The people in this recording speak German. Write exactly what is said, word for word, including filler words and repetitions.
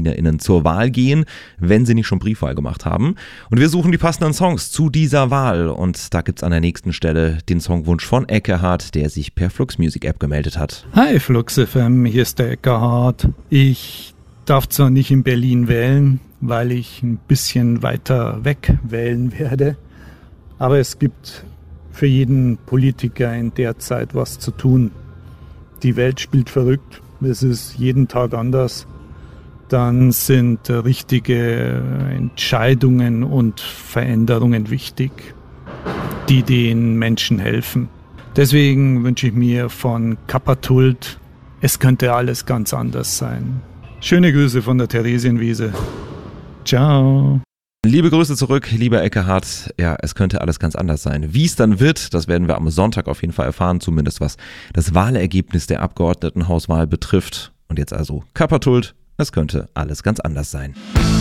BerlinerInnen zur Wahl gehen, wenn sie nicht schon Briefwahl gemacht haben. Und wir suchen die passenden Songs zu dieser Wahl. Und da gibt's an der nächsten Stelle den Songwunsch von Eckehard, der sich per Flux Music App gemeldet hat. Hi Flux F M, hier ist der Eckehard. Ich darf zwar nicht in Berlin wählen, weil ich ein bisschen weiter weg wählen werde, aber es gibt für jeden Politiker in der Zeit was zu tun. Die Welt spielt verrückt, es ist jeden Tag anders. Dann sind richtige Entscheidungen und Veränderungen wichtig, die den Menschen helfen. Deswegen wünsche ich mir von Kappatult, es könnte alles ganz anders sein. Schöne Grüße von der Theresienwiese. Ciao. Liebe Grüße zurück, lieber Eckehard. Ja, es könnte alles ganz anders sein. Wie es dann wird, das werden wir am Sonntag auf jeden Fall erfahren, zumindest was das Wahlergebnis der Abgeordnetenhauswahl betrifft. Und jetzt also Kappatult, es könnte alles ganz anders sein.